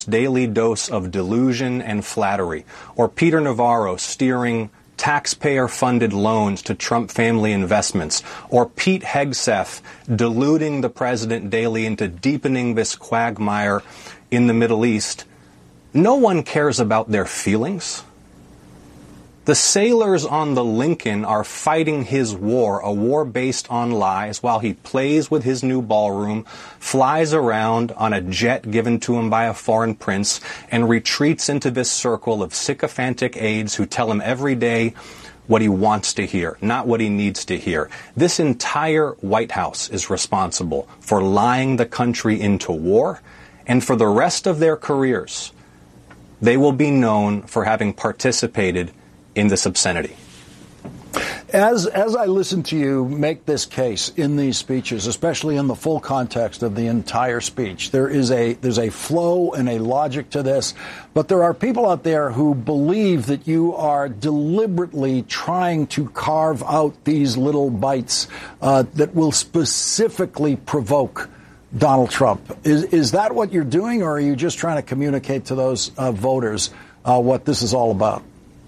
daily dose of delusion and flattery, or Peter Navarro steering taxpayer-funded loans to Trump family investments, or Pete Hegseth deluding the president daily into deepening this quagmire in the Middle East, no one cares about their feelings. The sailors on the Lincoln are fighting his war, a war based on lies, while he plays with his new ballroom, flies around on a jet given to him by a foreign prince, and retreats into this circle of sycophantic aides who tell him every day what he wants to hear, not what he needs to hear. This entire White House is responsible for lying the country into war, and for the rest of their careers, they will be known for having participated in this obscenity. As I listen to you make this case in these speeches, especially in the full context of the entire speech, there's a flow and a logic to this, but there are people out there who believe that you are deliberately trying to carve out these little bites that will specifically provoke Donald Trump. Is that what you're doing, or are you just trying to communicate to those voters what this is all about?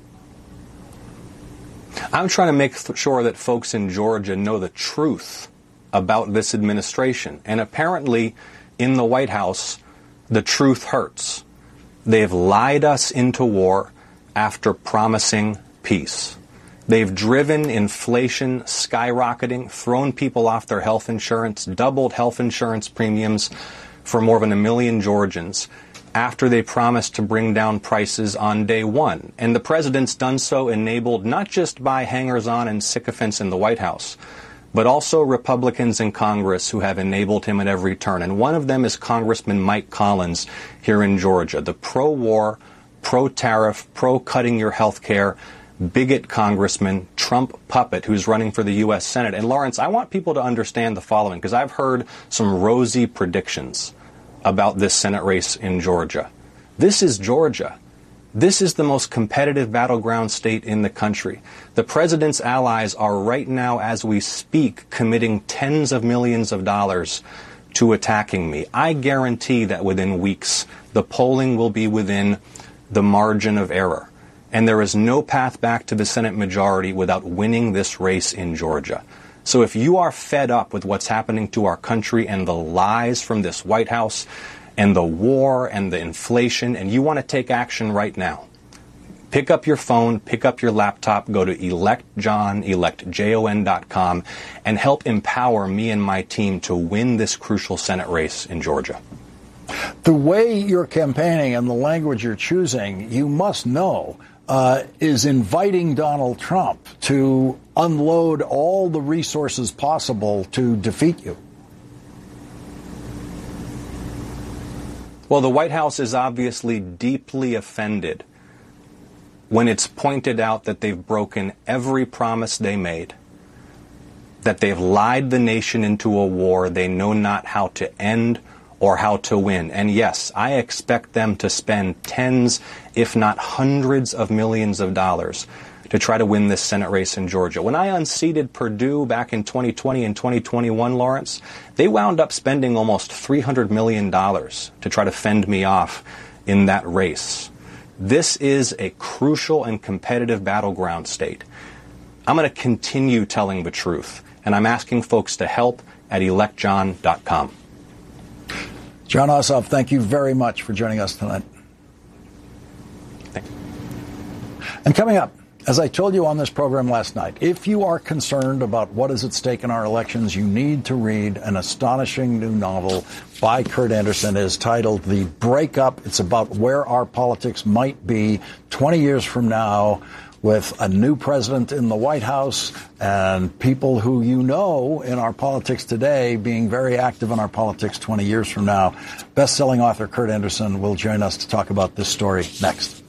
I'm trying to make sure that folks in Georgia know the truth about this administration. And apparently, in the White House, the truth hurts. They've lied us into war after promising peace. They've driven inflation skyrocketing, thrown people off their health insurance, doubled health insurance premiums for more than 1 million Georgians, after they promised to bring down prices on day one. And the president's done so enabled not just by hangers-on and sycophants in the White House, but also Republicans in Congress who have enabled him at every turn. And one of them is Congressman Mike Collins here in Georgia, the pro-war, pro-tariff, pro-cutting your health care, bigot congressman, Trump puppet who's running for the U.S. Senate. And Lawrence, I want people to understand the following, because I've heard some rosy predictions about this Senate race in Georgia. This is Georgia. This is the most competitive battleground state in the country. The president's allies are right now, as we speak, committing tens of millions of dollars to attacking me. I guarantee that within weeks, the polling will be within the margin of error. And there is no path back to the Senate majority without winning this race in Georgia. So if you are fed up with what's happening to our country and the lies from this White House and the war and the inflation, and you want to take action right now, pick up your phone, pick up your laptop, go to electjon.com, and help empower me and my team to win this crucial Senate race in Georgia. The way you're campaigning and the language you're choosing, you must know, is inviting Donald Trump to unload all the resources possible to defeat you. Well, the White House is obviously deeply offended when it's pointed out that they've broken every promise they made, that they've lied the nation into a war they know not how to end or how to win. And yes, I expect them to spend tens, if not hundreds of millions of dollars to try to win this Senate race in Georgia. When I unseated Perdue back in 2020 and 2021, Lawrence, they wound up spending almost $300 million to try to fend me off in that race. This is a crucial and competitive battleground state. I'm going to continue telling the truth, and I'm asking folks to help at electjon.com. Jon Ossoff, thank you very much for joining us tonight. Thank you. And coming up, as I told you on this program last night, if you are concerned about what is at stake in our elections, you need to read an astonishing new novel by Kurt Andersen. It is titled The Breakup. It's about where our politics might be 20 years from now, with a new president in the White House and people who you know in our politics today being very active in our politics 20 years from now. Best-selling author Kurt Andersen will join us to talk about this story next.